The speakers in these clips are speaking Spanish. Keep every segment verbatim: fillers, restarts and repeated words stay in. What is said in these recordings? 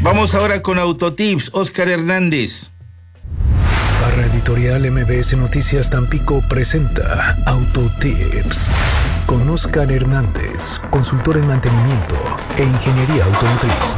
Vamos ahora con Autotips, Oscar Hernández. Barra Editorial M B S Noticias Tampico presenta Autotips con Oscar Hernández, consultor en mantenimiento e ingeniería automotriz.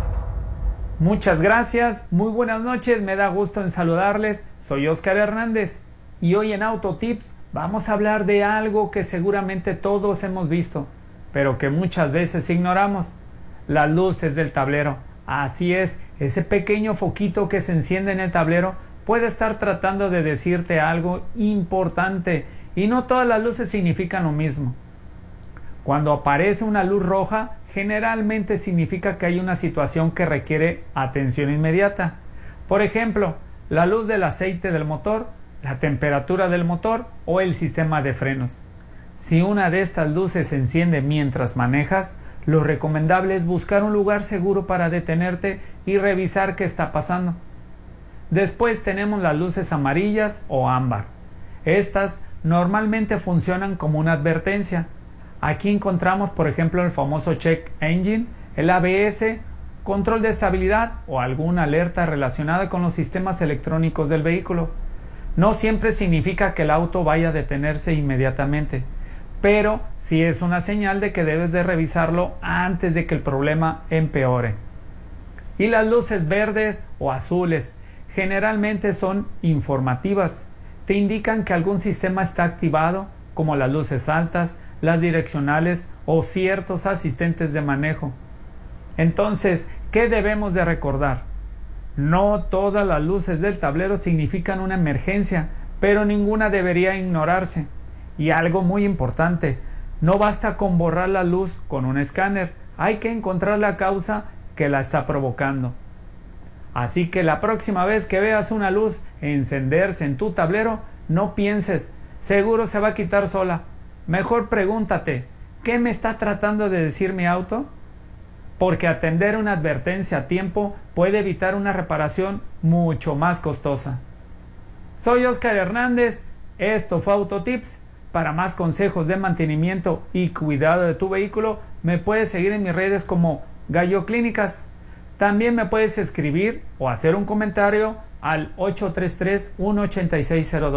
Muchas gracias, muy buenas noches, me da gusto en saludarles, soy Oscar Hernández y hoy en Autotips vamos a hablar de algo que seguramente todos hemos visto, pero que muchas veces ignoramos, las luces del tablero. Así es, ese pequeño foquito que se enciende en el tablero puede estar tratando de decirte algo importante y no todas las luces significan lo mismo. Cuando aparece una luz roja, generalmente significa que hay una situación que requiere atención inmediata. Por ejemplo, la luz del aceite del motor, la temperatura del motor o el sistema de frenos. Si una de estas luces se enciende mientras manejas, lo recomendable es buscar un lugar seguro para detenerte y revisar qué está pasando. Después tenemos las luces amarillas o ámbar. Estas normalmente funcionan como una advertencia. Aquí encontramos, por ejemplo, el famoso check engine, el A B S, control de estabilidad o alguna alerta relacionada con los sistemas electrónicos del vehículo. No siempre significa que el auto vaya a detenerse inmediatamente, pero sí es una señal de que debes de revisarlo antes de que el problema empeore. Y las luces verdes o azules generalmente son informativas, te indican que algún sistema está activado, como las luces altas, las direccionales o ciertos asistentes de manejo. Entonces, ¿qué debemos de recordar? No todas las luces del tablero significan una emergencia, pero ninguna debería ignorarse. Y algo muy importante, no basta con borrar la luz con un escáner, hay que encontrar la causa que la está provocando. Así que la próxima vez que veas una luz encenderse en tu tablero, no pienses, seguro se va a quitar sola. Mejor pregúntate, ¿qué me está tratando de decir mi auto? Porque atender una advertencia a tiempo puede evitar una reparación mucho más costosa. Soy Oscar Hernández, esto fue Autotips. Para más consejos de mantenimiento y cuidado de tu vehículo, me puedes seguir en mis redes como Gallo Clínicas. También me puedes escribir o hacer un comentario al ocho tres tres, uno ocho seis cero dos.